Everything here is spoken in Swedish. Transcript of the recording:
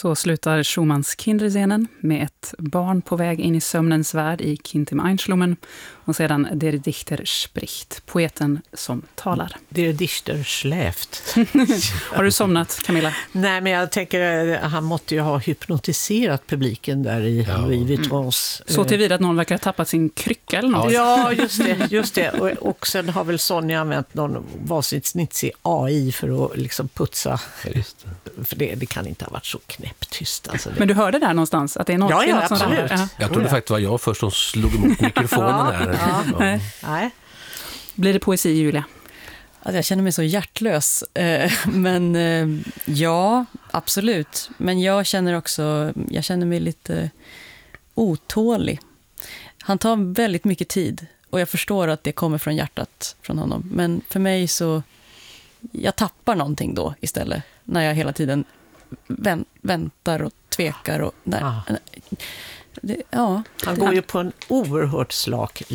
Så slutar Schumanns Kinderscenen med ett barn på väg in i sömnens värld i Kind im Einschlummen och sedan Der Dichter spricht, poeten som talar. Der Dichter schläft. Har du somnat, Camilla? Nej, men jag tänker han måste ju ha hypnotiserat publiken där i Louis Vuittons. Så tillvida att någon verkar ha tappat sin krycka eller något. Ja, just det. Och sen har väl Sonja använt någon varsitt snitsig AI för att liksom putsa. Just det. För det kan inte ha varit så knäpptyst. Alltså det. Men du hörde där någonstans att det är något? Ja, något absolut. Ja. Jag trodde faktiskt var jag först som slog emot mikrofonen där. Ja. Nej. Blir det poesi, Julia? Alltså jag känner mig så hjärtlös. Men ja, absolut. Men jag känner mig lite otålig. Han tar väldigt mycket tid. Och jag förstår att det kommer från hjärtat från honom. Men för mig så... Jag tappar någonting då istället. När jag hela tiden väntar och tvekar. Och, Han går ju på en oerhört slak